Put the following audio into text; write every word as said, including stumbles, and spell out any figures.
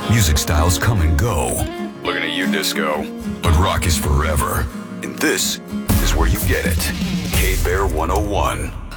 Music styles come and go. Looking at you, disco. But rock is forever. And this is where you get it. K-Bear one oh one.